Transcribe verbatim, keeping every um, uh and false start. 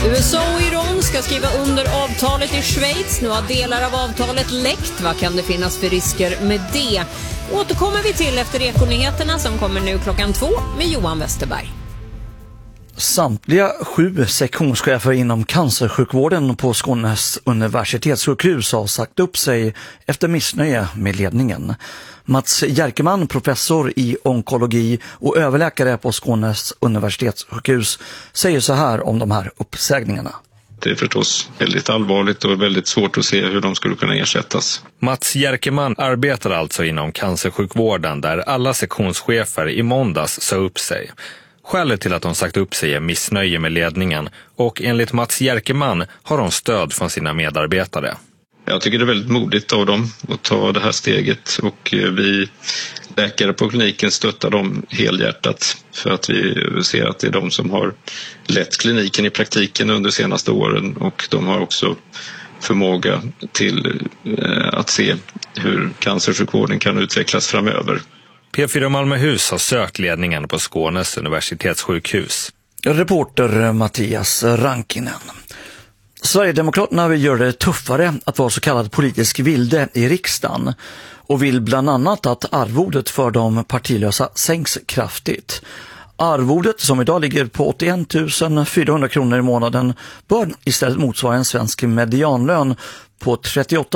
U S A och Iran ska skriva under avtalet i Schweiz. Nu har delar av avtalet läckt. Vad kan det finnas för risker med det? Återkommer vi till efter Ekonyheterna som kommer nu klockan två med Johan Westerberg. Samtliga sju sektionschefer inom cancersjukvården på Skånes universitetssjukhus har sagt upp sig efter missnöje med ledningen. Mats Jerkeman, professor i onkologi och överläkare på Skånes universitetssjukhus, säger så här om de här uppsägningarna. Det är förstås väldigt allvarligt och väldigt svårt att se hur de skulle kunna ersättas. Mats Jerkeman arbetar alltså inom cancersjukvården där alla sektionschefer i måndags sa upp sig. Skälet till att de sagt upp sig är missnöje med ledningen och enligt Mats Jerkeman har de stöd från sina medarbetare. Jag tycker det är väldigt modigt av dem att ta det här steget och vi läkare på kliniken stöttar dem helhjärtat för att vi ser att det är de som har lett kliniken i praktiken under de senaste åren och de har också förmåga till att se hur cancersjukvården kan utvecklas framöver. P fyra Malmöhus har sökt ledningen på Skånes universitetssjukhus. Reporter Mattias Rankinen. Sverigedemokraterna vill göra det tuffare att vara så kallad politisk vilde i riksdagen och vill bland annat att arvodet för de partilösa sänks kraftigt. Arvodet som idag ligger på åttioett tusen fyrahundra kronor i månaden bör istället motsvara en svensk medianlön på trettioåtta